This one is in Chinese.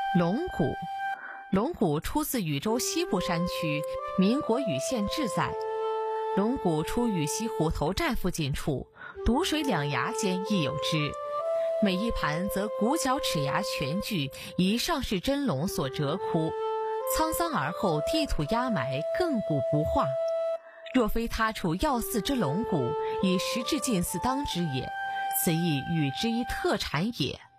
龙骨，龙骨出自禹州西部山区，民国禹县志载。龙骨出禹西湖头寨附近处，毒水两崖间亦有之。每一盘则骨角齿牙全具，以上是真龙所折窟。沧桑而后地土压埋，亘古不化。若非他处要祀之龙骨，以时至近似当之也，此亦禹之一特产也。